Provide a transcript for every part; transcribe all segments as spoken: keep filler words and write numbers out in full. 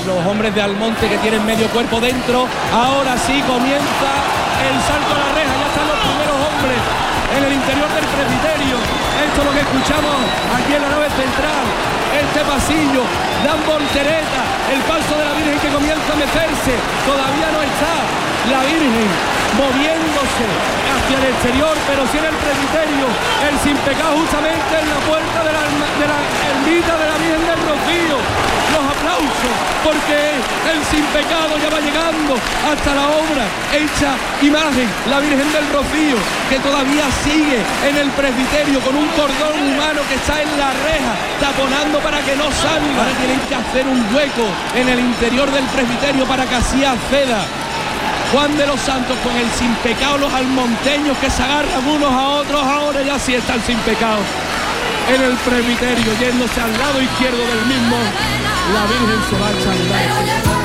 los hombres de Almonte que tienen medio cuerpo dentro. Ahora sí comienza el salto a la reja, ya están los primeros hombres en el interior del presbiterio. Esto es lo que escuchamos aquí en la nave central, este pasillo, dan voltereta, el paso de la Virgen que comienza a mecerse, todavía no está la Virgen moviéndose hacia el exterior, pero sí en el presbiterio, el sin pecado justamente en la puerta de la, de la ermita de la Virgen del Rocío. Los aplausos, porque el sin pecado ya va llegando hasta la obra hecha imagen, la Virgen del Rocío, que todavía sigue en el presbiterio con un cordón humano que está en la reja, taponando para que no salga. Ahora tienen que hacer un hueco en el interior del presbiterio para que así acceda Juan de los Santos con el sin pecado, los almonteños que se agarran unos a otros. Ahora ya sí está el sin pecado en el presbiterio, yéndose al lado izquierdo del mismo. La Virgen se va a echar.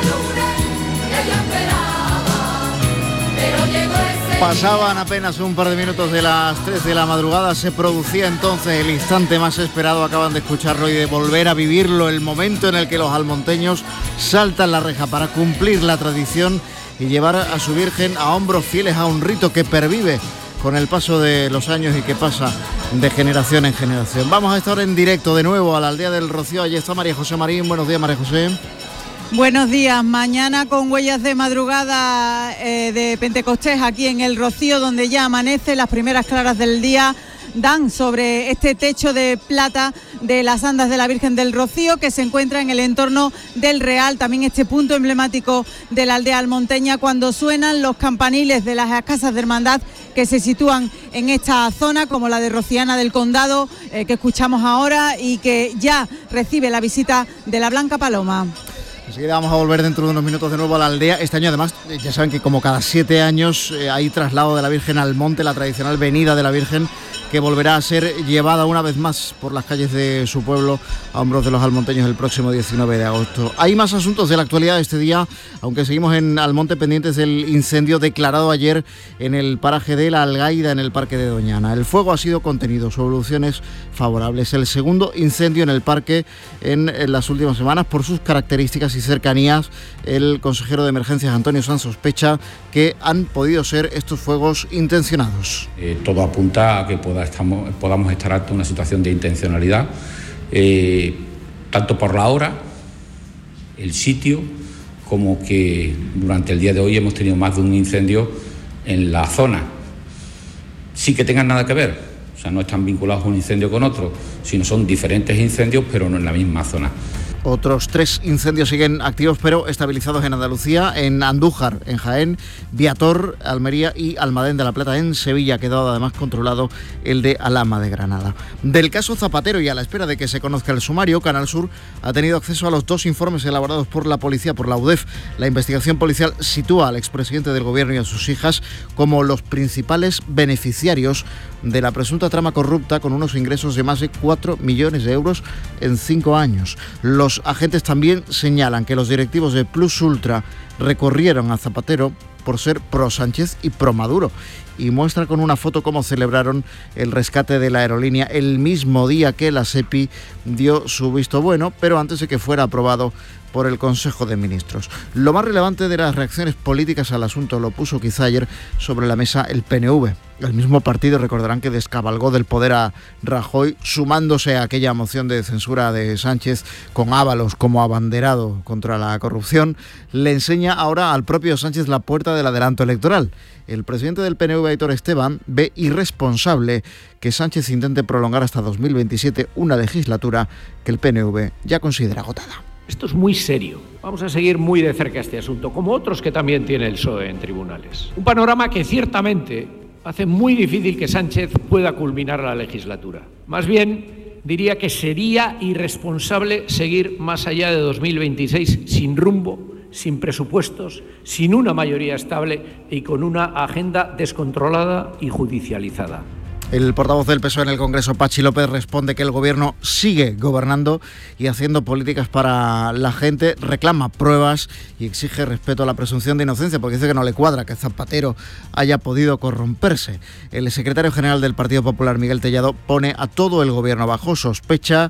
Pasaban apenas un par de minutos de las tres de la madrugada, se producía entonces el instante más esperado, acaban de escucharlo y de volver a vivirlo, el momento en el que los almonteños saltan la reja para cumplir la tradición y llevar a su Virgen a hombros fieles a un rito que pervive con el paso de los años y que pasa de generación en generación. Vamos a estar en directo de nuevo a la aldea del Rocío. Allí está María José Marín. Buenos días, María José. Buenos días. Mañana con huellas de madrugada eh, de Pentecostés aquí en el Rocío, donde ya amanece. Las primeras claras del día dan sobre este techo de plata de las andas de la Virgen del Rocío, que se encuentra en el entorno del Real, también este punto emblemático de la aldea almonteña, cuando suenan los campaniles de las casas de hermandad que se sitúan en esta zona, como la de Rociana del Condado, eh, que escuchamos ahora y que ya recibe la visita de la Blanca Paloma. Enseguida vamos a volver dentro de unos minutos de nuevo a la aldea. Este año además, ya saben que como cada siete años eh, hay traslado de la Virgen al monte, la tradicional venida de la Virgen, que volverá a ser llevada una vez más por las calles de su pueblo a hombros de los almonteños el próximo diecinueve de agosto. Hay más asuntos de la actualidad de este día, aunque seguimos en Almonte pendientes del incendio declarado ayer en el paraje de La Algaida, en el Parque de Doñana. El fuego ha sido contenido, su evolución es favorable. Es el segundo incendio en el parque en, en las últimas semanas. Por sus características y cercanías, el consejero de Emergencias, Antonio Sanz, sospecha que han podido ser estos fuegos intencionados. Eh, todo apunta a que pueda estamos, podamos estar ante una situación de intencionalidad, eh, tanto por la hora, el sitio, como que durante el día de hoy hemos tenido más de un incendio en la zona. Sí que tengan nada que ver, o sea, no están vinculados un incendio con otro, sino son diferentes incendios, pero no en la misma zona. Otros tres incendios siguen activos pero estabilizados en Andalucía, en Andújar, en Jaén, Viator, Almería y Almadén de la Plata, en Sevilla. Ha quedado además controlado el de Alhama de Granada. Del caso Zapatero y a la espera de que se conozca el sumario, Canal Sur ha tenido acceso a los dos informes elaborados por la policía, por la U D E F. La investigación policial sitúa al expresidente del gobierno y a sus hijas como los principales beneficiarios de la presunta trama corrupta, con unos ingresos de más de cuatro millones de euros en cinco años. Los agentes también señalan que los directivos de Plus Ultra recorrieron a Zapatero por ser pro Sánchez y pro Maduro, y muestra con una foto cómo celebraron el rescate de la aerolínea el mismo día que la SEPI dio su visto bueno, pero antes de que fuera aprobado por el Consejo de Ministros. Lo más relevante de las reacciones políticas al asunto lo puso quizá ayer sobre la mesa el P N V. El mismo partido, recordarán, que descabalgó del poder a Rajoy, sumándose a aquella moción de censura de Sánchez con Ábalos como abanderado contra la corrupción, le enseña ahora al propio Sánchez la puerta del adelanto electoral. El presidente del P N V, Aitor Esteban, ve irresponsable que Sánchez intente prolongar hasta dos mil veintisiete una legislatura que el P N V ya considera agotada. Esto es muy serio. Vamos a seguir muy de cerca este asunto, como otros que también tiene el P S O E en tribunales. Un panorama que ciertamente hace muy difícil que Sánchez pueda culminar la legislatura. Más bien, diría que sería irresponsable seguir más allá de dos mil veintiséis sin rumbo, sin presupuestos, sin una mayoría estable y con una agenda descontrolada y judicializada. El portavoz del P S O E en el Congreso, Pachi López, responde que el gobierno sigue gobernando y haciendo políticas para la gente, reclama pruebas y exige respeto a la presunción de inocencia, porque dice que no le cuadra que Zapatero haya podido corromperse. El secretario general del Partido Popular, Miguel Tellado, pone a todo el gobierno bajo sospecha.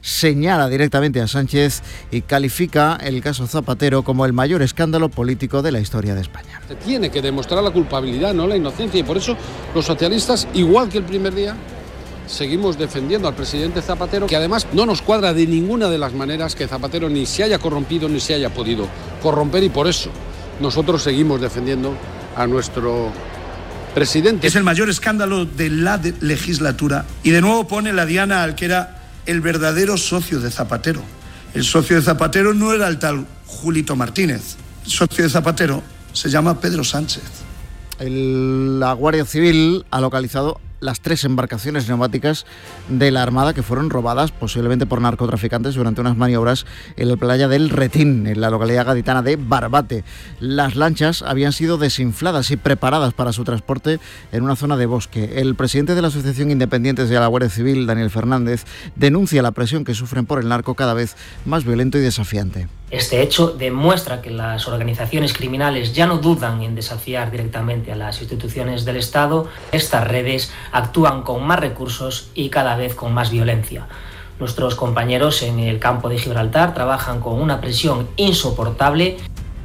señala directamente a Sánchez y califica el caso Zapatero como el mayor escándalo político de la historia de España. Se tiene que demostrar la culpabilidad, no la inocencia, y por eso los socialistas, igual que el primer día, seguimos defendiendo al presidente Zapatero, que además no nos cuadra de ninguna de las maneras que Zapatero ni se haya corrompido ni se haya podido corromper, y por eso nosotros seguimos defendiendo a nuestro presidente. Es el mayor escándalo de la de legislatura y de nuevo pone la diana al que era el verdadero socio de Zapatero. El socio de Zapatero no era el tal Julito Martínez. El socio de Zapatero se llama Pedro Sánchez. El, la Guardia Civil ha localizado las tres embarcaciones neumáticas de la Armada que fueron robadas posiblemente por narcotraficantes durante unas maniobras en la playa del Retín, en la localidad gaditana de Barbate. Las lanchas habían sido desinfladas y preparadas para su transporte en una zona de bosque. El presidente de la Asociación Independientes de la Guardia Civil, Daniel Fernández, denuncia la presión que sufren por el narco cada vez más violento y desafiante. Este hecho demuestra que las organizaciones criminales ya no dudan en desafiar directamente a las instituciones del Estado. Estas redes actúan con más recursos y cada vez con más violencia. Nuestros compañeros en el campo de Gibraltar trabajan con una presión insoportable.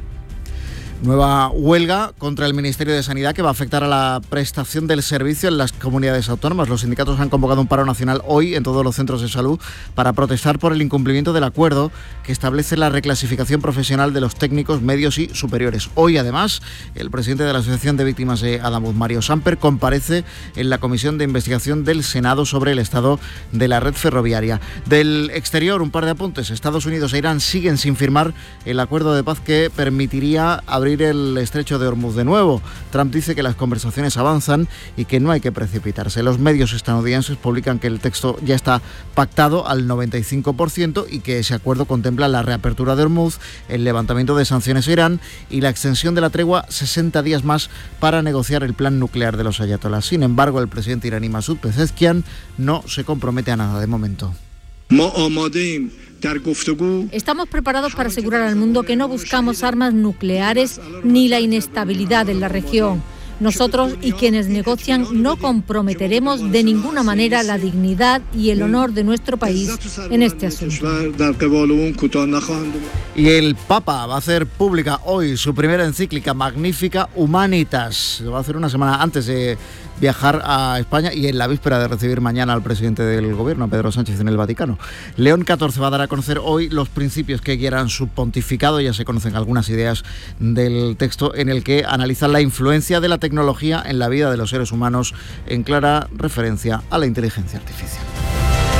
Nueva huelga contra el Ministerio de Sanidad que va a afectar a la prestación del servicio en las comunidades autónomas. Los sindicatos han convocado un paro nacional hoy en todos los centros de salud para protestar por el incumplimiento del acuerdo que establece la reclasificación profesional de los técnicos medios y superiores. Hoy, además, el presidente de la Asociación de Víctimas de Adamuz, Mario Samper, comparece en la Comisión de Investigación del Senado sobre el estado de la red ferroviaria. Del exterior, un par de apuntes. Estados Unidos e Irán siguen sin firmar el acuerdo de paz que permitiría abrir el estrecho de Hormuz de nuevo. Trump dice que las conversaciones avanzan y que no hay que precipitarse. Los medios estadounidenses publican que el texto ya está pactado al noventa y cinco por ciento y que ese acuerdo contempla la reapertura de Hormuz, el levantamiento de sanciones a Irán y la extensión de la tregua sesenta días más para negociar el plan nuclear de los ayatolás. Sin embargo, el presidente iraní Masoud Pezeshkian no se compromete a nada de momento. Estamos preparados para asegurar al mundo que no buscamos armas nucleares ni la inestabilidad en la región. Nosotros y quienes negocian no comprometeremos de ninguna manera la dignidad y el honor de nuestro país en este asunto. Y el Papa va a hacer pública hoy su primera encíclica Magnificat Humanitas. Lo va a hacer una semana antes de viajar a España y en la víspera de recibir mañana al presidente del gobierno, Pedro Sánchez, en el Vaticano. León catorce va a dar a conocer hoy los principios que guiarán su pontificado. Ya se conocen algunas ideas del texto en el que analiza la influencia de la tecnología en la vida de los seres humanos, en clara referencia a la inteligencia artificial.